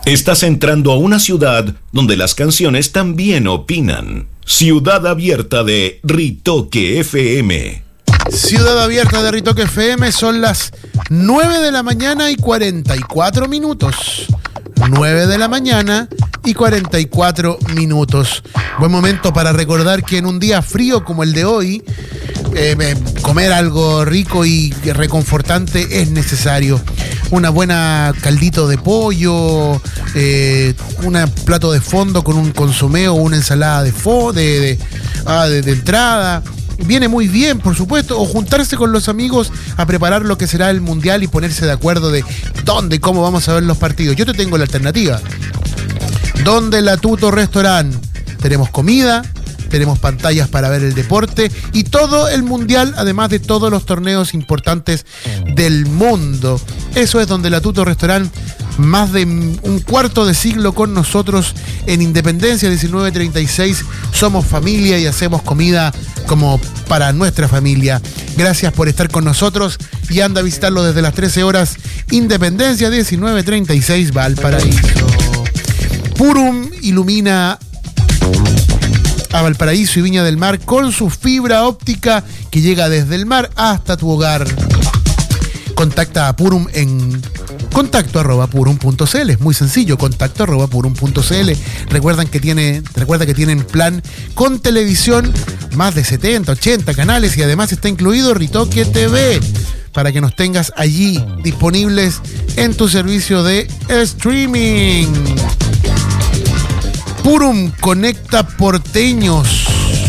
Estás entrando a una ciudad donde las canciones también opinan. Ciudad Abierta de Ritoque FM. Ciudad Abierta de Ritoque FM, son las 9 de la mañana y 44 minutos. 9 de la mañana y 44 minutos. Buen momento para recordar que en un día frío como el de hoy, comer algo rico y reconfortante es necesario. Una buena caldito de pollo, un plato de fondo con un consomé o una ensalada de entrada. Viene muy bien, por supuesto, o juntarse con los amigos a preparar lo que será el Mundial y ponerse de acuerdo de dónde y cómo vamos a ver los partidos. Yo te tengo la alternativa. Donde la Tuto Restaurant. Tenemos comida, tenemos pantallas para ver el deporte y todo el Mundial, además de todos los torneos importantes del mundo. Eso es Donde la Tuto Restaurant. Más de un cuarto de siglo con nosotros en Independencia 1936. Somos familia y hacemos comida como para nuestra familia. Gracias por estar con nosotros y anda a visitarlo desde las 13 horas. Independencia 1936, Valparaíso. Purum ilumina a Valparaíso y Viña del Mar con su fibra óptica que llega desde el mar hasta tu hogar. Contacta a Purum en contacto@purum.cl. Es muy sencillo, contacto@purum.cl. Recuerda que tienen plan con televisión, más de 70, 80 canales y además está incluido Ritoque TV para que nos tengas allí disponibles en tu servicio de streaming. Purum conecta porteños.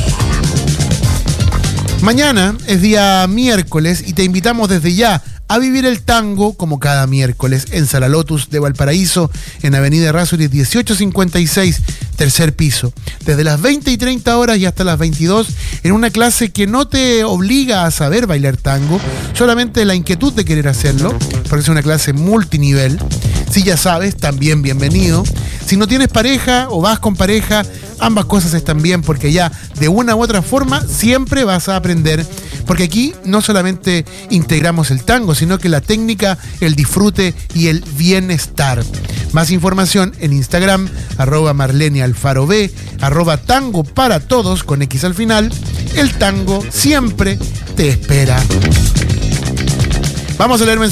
Mañana es día miércoles y te invitamos desde ya a vivir el tango como cada miércoles en Sala Lotus de Valparaíso, en Avenida Errázuriz 1856, tercer piso. Desde las 20 y 30 horas y hasta las 22, en una clase que no te obliga a saber bailar tango, solamente la inquietud de querer hacerlo, porque es una clase multinivel. Si ya sabes, también bienvenido. Si no tienes pareja o vas con pareja, ambas cosas están bien, porque ya de una u otra forma siempre vas a aprender, porque aquí no solamente integramos el tango, sino que la técnica, el disfrute y el bienestar. Más información en Instagram, @MarleneAlfaroB, @tango para todos con X al final. El tango siempre te espera. Vamos a leer mensajes.